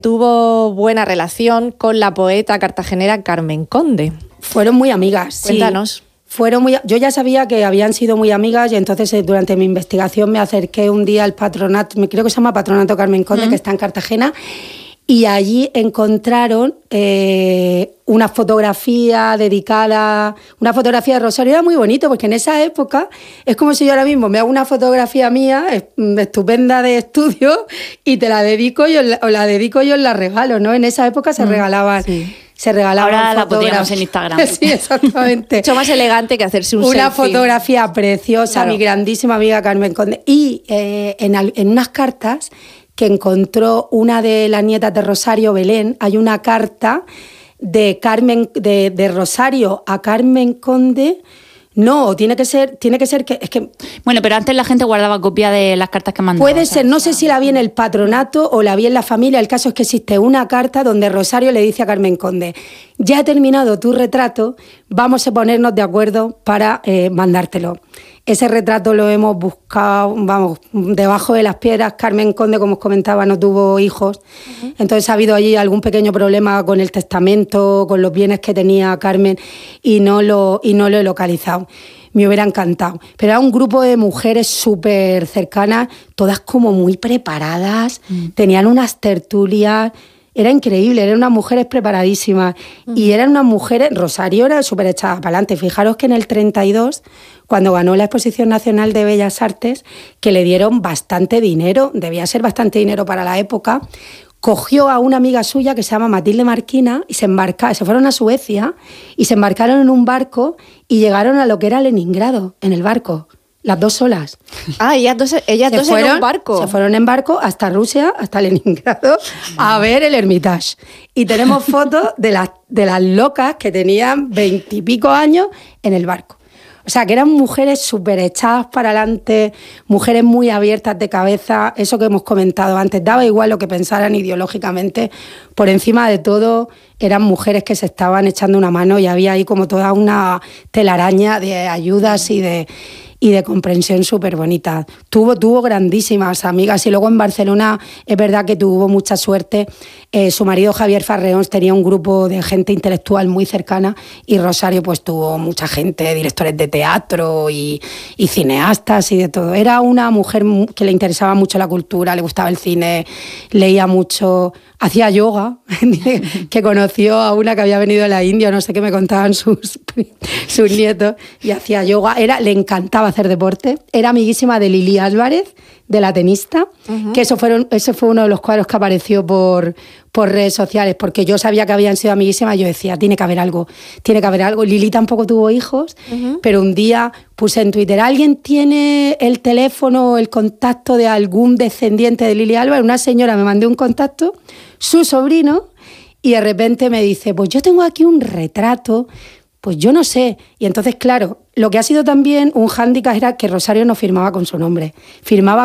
tuvo buena relación con la poeta cartagenera Carmen Conde. Fueron muy amigas. Cuéntanos. Sí. Yo ya sabía que habían sido muy amigas y entonces durante mi investigación me acerqué un día al patronato, creo que se llama Patronato Carmen Conde, que está en Cartagena, y allí encontraron una fotografía dedicada, una fotografía de Rosario. Era muy bonito porque en esa época es como si yo ahora mismo me hago una fotografía mía estupenda de estudio y te la dedico o la dedico yo, la regalo, ¿no? En esa época se regalaban... Sí. Se regalaban ahora la pondríamos en Instagram. Sí, exactamente. Mucho más elegante que hacerse un una selfie. fotografía preciosa, claro. Mi grandísima amiga Carmen Conde. Y en unas cartas que encontró una de las nietas de Rosario, Belén, hay una carta de Rosario a Carmen Conde. No, tiene que ser que... Es que bueno, pero antes la gente guardaba copia de las cartas que mandaba. Puede ser, no sé si la vi en el patronato o la vi en la familia. El caso es que existe una carta donde Rosario le dice a Carmen Conde: ya he terminado tu retrato, vamos a ponernos de acuerdo para mandártelo. Ese retrato lo hemos buscado, debajo de las piedras. Carmen Conde, como os comentaba, no tuvo hijos. Entonces ha habido allí algún pequeño problema con el testamento, con los bienes que tenía Carmen, y no lo he localizado. Me hubiera encantado. Pero era un grupo de mujeres súper cercanas, todas como muy preparadas, tenían unas tertulias. Era increíble, eran unas mujeres preparadísimas. Y eran unas mujeres... Rosario era súper echada para adelante. Fijaros que en el 32, cuando ganó la Exposición Nacional de Bellas Artes, que le dieron bastante dinero, debía ser bastante dinero para la época, cogió a una amiga suya que se llama Matilde Marquina y se fueron a Suecia y se embarcaron en un barco y llegaron a lo que era Leningrado, en el barco. Las dos solas. Ah, ellas dos en un barco. Se fueron en barco hasta Rusia, hasta Leningrado, a ver el Hermitage. Y tenemos fotos de las locas que tenían 20 y pico años en el barco. O sea, que eran mujeres súper echadas para adelante, mujeres muy abiertas de cabeza, eso que hemos comentado antes, daba igual lo que pensaran ideológicamente, por encima de todo eran mujeres que se estaban echando una mano y había ahí como toda una telaraña de ayudas y de comprensión súper bonita. Tuvo grandísimas amigas y luego en Barcelona es verdad que tuvo mucha suerte. Su marido Javier Farreón tenía un grupo de gente intelectual muy cercana y Rosario pues tuvo mucha gente, directores de teatro y cineastas y de todo. Era una mujer que le interesaba mucho la cultura, le gustaba el cine, leía mucho, hacía yoga, que conoció a una que había venido de la India, no sé qué me contaban sus nietos, y hacía yoga. Le encantaba hacer deporte. Era amiguísima de Lili Álvarez, de la tenista, que ese fue uno de los cuadros que apareció por redes sociales, porque yo sabía que habían sido amiguísimas y yo decía, tiene que haber algo. Lili tampoco tuvo hijos, pero un día puse en Twitter, ¿alguien tiene el teléfono o el contacto de algún descendiente de Lili Álvarez? Una señora me mandó un contacto, su sobrino, y de repente me dice, pues yo tengo aquí un retrato, pues yo no sé. Y entonces, claro, lo que ha sido también un hándicap era que Rosario no firmaba con su nombre, firmaba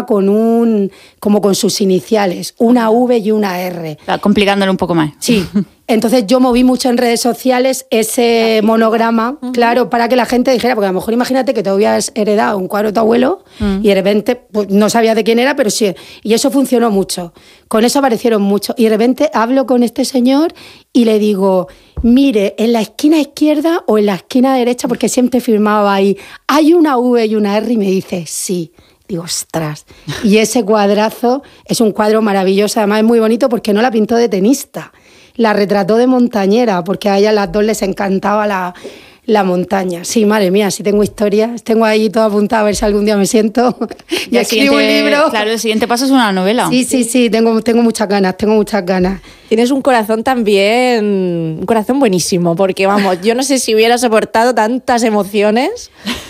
como con sus iniciales, una V y una R. Complicándolo un poco más. Sí. Entonces yo moví mucho en redes sociales ese monograma, claro, para que la gente dijera, porque a lo mejor imagínate que te habías heredado un cuadro de tu abuelo y de repente pues, no sabías de quién era, pero sí. Y eso funcionó mucho. Con eso aparecieron muchos. Y de repente hablo con este señor y le digo, mire, en la esquina izquierda o en la esquina derecha, porque siempre firmaba ahí, hay una V y una R, y me dice, sí. Digo, ostras. Y ese cuadrazo es un cuadro maravilloso, además es muy bonito porque no la pintó de tenista. La retrató de montañera, porque a ellas las dos les encantaba la montaña. Sí, madre mía, sí tengo historias. Tengo ahí todo apuntado a ver si algún día me siento y escribo un libro. Claro, el siguiente paso es una novela. Sí, tengo muchas ganas. Tienes un corazón también, un corazón buenísimo, porque vamos, yo no sé si hubiera soportado tantas emociones.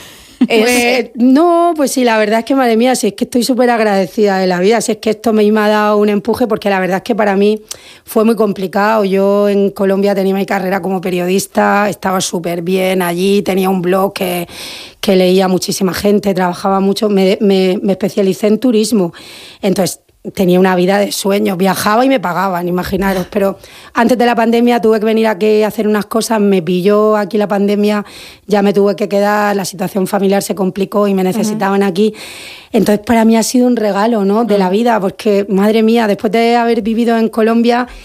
Pues sí, la verdad es que, madre mía, sí es que estoy súper agradecida de la vida, si es que esto me ha dado un empuje, porque la verdad es que para mí fue muy complicado. Yo en Colombia tenía mi carrera como periodista, estaba súper bien allí, tenía un blog que leía muchísima gente, trabajaba mucho, me especialicé en turismo. Entonces, tenía una vida de sueños, viajaba y me pagaban, imaginaros, pero antes de la pandemia tuve que venir aquí a hacer unas cosas, me pilló aquí la pandemia, ya me tuve que quedar, la situación familiar se complicó y me necesitaban aquí. Entonces para mí ha sido un regalo, ¿no?, de la vida, porque madre mía, después de haber vivido en Colombia